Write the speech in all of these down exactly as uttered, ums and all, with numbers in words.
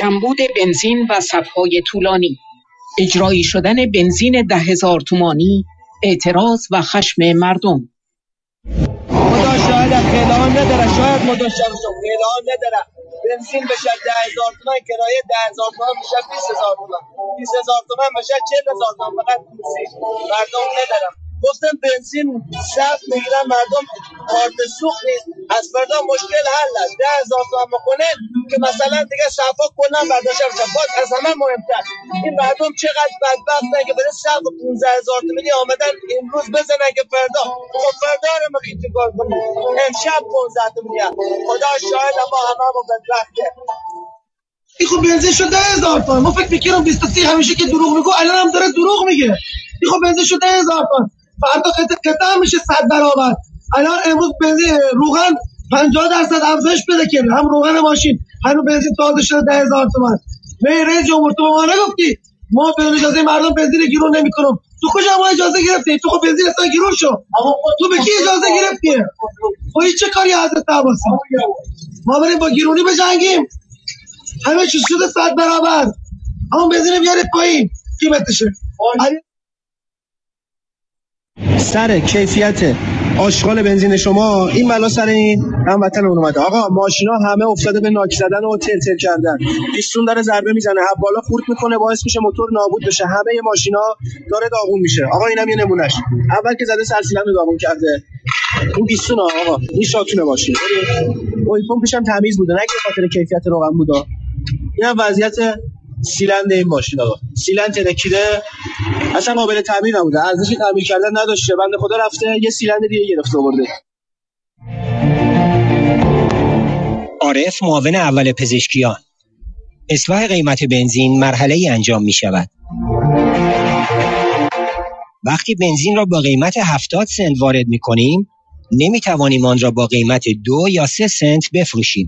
کمبود بنزین و صف‌های طولانی، اجرایی شدن بنزین ده هزار تومانی، اعتراض و خشم مردم. خدا شاید خیلان نداره، شاید مداشم شد خیلان نداره. بنزین بشه ده هزار تومن، کرایه ده هزار تومن بشه بیست هزار تومن، بیست هزار تومن بشه چهل هزار تومن. فقط مردم ندارم گفتم بنزین صف میگیرن، مردم کارت سوخت نیست. از فردا مشکل حل است. ده هزار تومن بکنه که مثلا دیگه صفا کلا برداشته بشه. باز از همه مهمتر این مردم چقدر بدبختن که برای صف پانزده هزار تومانی آمدن امروز بزنن که فردا خب فردا رو میخواد چیکار کنیم؟ امشب پانزده تومانی. خدا شاهد ما همه ما بدبخته. این خب بنزین شد ده هزار تومن. ما فکر می‌کردم بیست و سه همیشه که دروغ میگه، الان هم داره دروغ میگه. این خب بنزین شد ده هزار تومن، فردا قطعه قطعه میشه صد برابر. الان امروز بنزین روغن پنجاه درصد افزایش پیدا کرده، هم روغن ماشین هم بنزین تازه شده ده هزار تومن. می رئیس جمهور تو ما نگفتی ما بدون اجازه مردم بنزین گیرون نمیکنم؟ تو کجا ما اجازه گرفتی؟ تو خب بنزین اصلا گیرون شو. تو به کی اجازه گرفتی؟ تو هیچ چه کاری حضرت عباس؟ ما بریم با گیرونی بجنگیم؟ همه چیز شده صد برابر. همون بنزین بیارید پایین قیمتشه. سر کیفیت آشغال بنزین شما این بلا سر این هموطن اون اومده. آقا ماشینا همه افتاده به ناک زدن و تل تل کردن، پیستون داره ضربه میزنه، بالا خورد میکنه، باعث میشه موتور نابود بشه، همه ماشینا داره داغون میشه. آقا اینم یه نمونهش. اول که زده سرسیلند رو داغون کرده. این پیستون آقا این شاتونه ماشین. اویل پمپش هم تمیز بوده، نه که خاطر کیفیت روغن بوده. اینم وضعیت سیلند این ماشین. آقا سیلند ترکیده، اصلا قابل تعمیر نبوده، ارزش تعمیر کردن نداشته. بنده خدا رفته یه سیلند دیگه گرفته آورده. عارف معاون اول پزشکیان: اصلاح قیمت بنزین مرحله‌ای انجام می شود. وقتی بنزین را با قیمت هفتاد سنت وارد می کنیم، نمی توانیم آن را با قیمت دو یا سه سنت بفروشیم.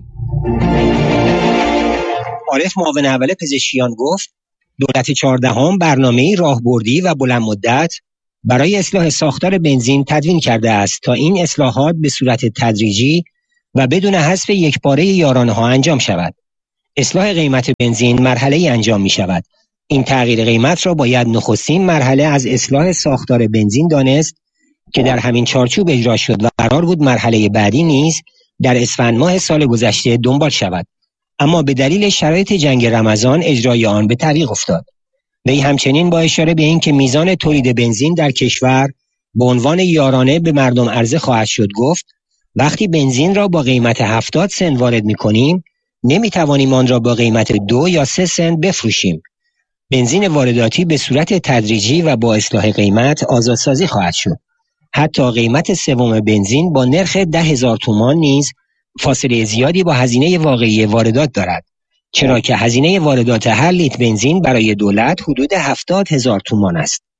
عارف معاون اول پزشکیان گفت دولت چهاردهم برنامه‌ای راهبردی و بلند مدت برای اصلاح ساختار بنزین تدوین کرده است تا این اصلاحات به صورت تدریجی و بدون حذف یکباره یارانه‌ها انجام شود. اصلاح قیمت بنزین مرحله‌ای انجام می شود. این تغییر قیمت را باید نخستین مرحله از اصلاح ساختار بنزین دانست که در همین چارچوب اجرا شد و قرار بود مرحله بعدی نیز در اسفند ماه سال گذشته دنبال شود، اما به دلیل شرایط جنگ رمضان اجرای آن به تعویق افتاد. وی همچنین با اشاره به این که میزان تولید بنزین در کشور به عنوان یارانه به مردم عرضه خواهد شد گفت وقتی بنزین را با قیمت هفتاد سنت وارد می‌کنیم نمی‌توانیم آن را با قیمت دو یا سه سنت بفروشیم. بنزین وارداتی به صورت تدریجی و با اصلاح قیمت آزادسازی خواهد شد. حتی قیمت سوم بنزین با نرخ ده هزار تومان نیز فاصله زیادی با هزینه واقعی واردات دارد، چرا که هزینه واردات هر لیتر بنزین برای دولت حدود هفتاد هزار تومان است.